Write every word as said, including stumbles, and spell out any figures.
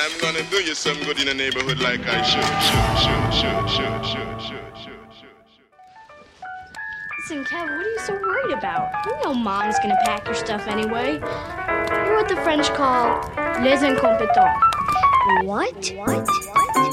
I'm gonna do you some good in the neighborhood like I should, should, should, should, should, should, should, should, should, should. Listen, Kev, what are you so worried about? You know Mom's gonna pack your stuff anyway. You're what the French call les incompetents. What? What? What?